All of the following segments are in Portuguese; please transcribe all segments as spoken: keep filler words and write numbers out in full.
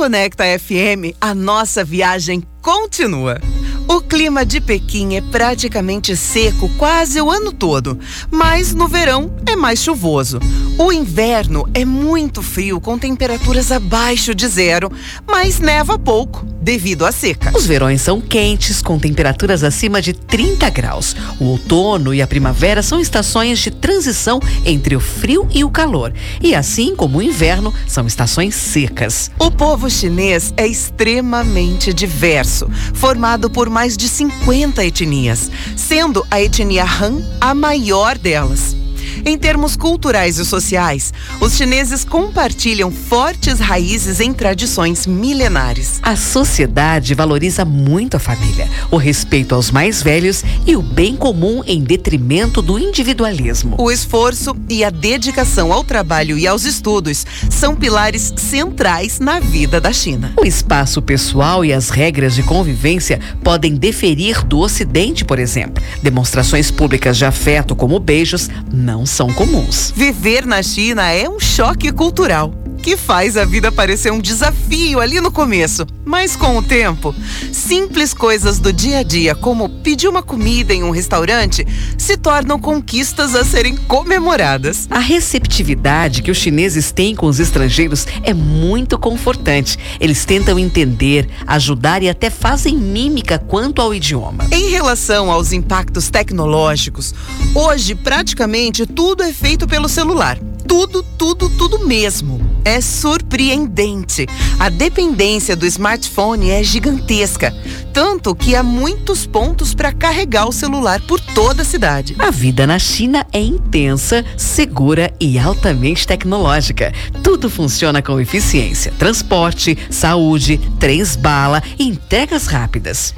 Conecta F M, a nossa viagem continua. O clima de Pequim é praticamente seco quase o ano todo, mas no verão é mais chuvoso. O inverno é muito frio, com temperaturas abaixo de zero, mas neva pouco, devido à seca. Os verões são quentes, com temperaturas acima de trinta graus. O outono e a primavera são estações de transição entre o frio e o calor. E assim como o inverno, são estações secas. O povo chinês é extremamente diverso, formado por mais de cinquenta etnias, sendo a etnia Han a maior delas. Em termos culturais e sociais, os chineses compartilham fortes raízes em tradições milenares. A sociedade valoriza muito a família, o respeito aos mais velhos e o bem comum em detrimento do individualismo. O esforço e a dedicação ao trabalho e aos estudos são pilares centrais na vida da China. O espaço pessoal e as regras de convivência podem diferir do Ocidente, por exemplo. Demonstrações públicas de afeto, como beijos, não são comuns. Viver na China é um choque cultural, que faz a vida parecer um desafio ali no começo. Mas com o tempo, simples coisas do dia a dia, como pedir uma comida em um restaurante, se tornam conquistas a serem comemoradas. A receptividade que os chineses têm com os estrangeiros é muito confortante. Eles tentam entender, ajudar e até fazem mímica quanto ao idioma. Em relação aos impactos tecnológicos, hoje praticamente tudo é feito pelo celular. Tudo, tudo, tudo mesmo. É surpreendente. A dependência do smartphone é gigantesca, tanto que há muitos pontos para carregar o celular por toda a cidade. A vida na China é intensa, segura e altamente tecnológica. Tudo funciona com eficiência: transporte, saúde, trens-bala e entregas rápidas.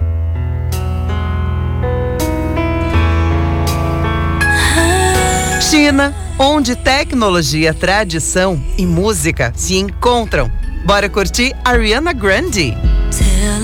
China, onde tecnologia, tradição e música se encontram. Bora curtir Ariana Grande.